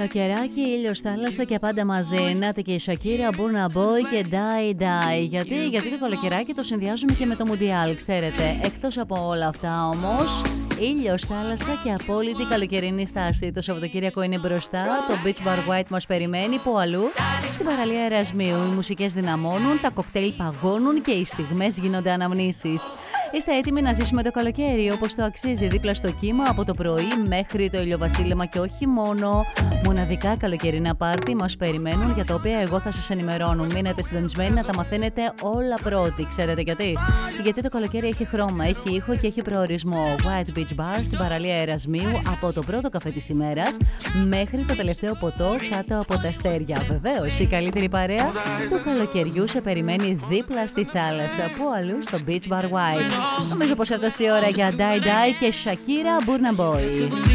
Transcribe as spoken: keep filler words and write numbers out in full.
Καλοκαιράκι, ήλιος, θάλασσα και πάντα μαζί. Νάτι και η Σακύρα, Burna Boy και Die Die. Γιατί, γιατί το καλοκαιράκι το συνδυάζουμε και με το Μουντιάλ, ξέρετε. Εκτός από όλα αυτά όμως, ήλιος, θάλασσα και απόλυτη καλοκαιρινή στάση. Το Σαββατοκύριακο είναι μπροστά, το Beach Bar White μας περιμένει, που αλλού. Στην παραλία Ερασμίου οι μουσικές δυναμώνουν, τα κοκτέιλ παγώνουν και οι στιγμές γίνονται αναμνήσεις. Είστε έτοιμοι να ζήσουμε το καλοκαίρι όπως το αξίζει, δίπλα στο κύμα από το πρωί μέχρι το ηλιοβασίλεμα, και όχι μόνο. Μοναδικά καλοκαιρινά πάρτι μας περιμένουν, για τα οποία εγώ θα σας ενημερώνω. Μείνετε συντονισμένοι να τα μαθαίνετε όλα πρώτοι. Ξέρετε γιατί? Γιατί το καλοκαίρι έχει χρώμα, έχει ήχο και έχει προορισμό. White Beach Bar στην παραλία Ερασμίου, από το πρώτο καφέ της ημέρας μέχρι το τελευταίο ποτό κάτω από τα αστέρια. Βεβαίως, η καλύτερη παρέα του καλοκαιριού σε περιμένει δίπλα στη θάλασσα, που αλλού στο Beach Bar White. Νομίζω πως έφτασε η ώρα για Die Die και Shakira, Burna Boy.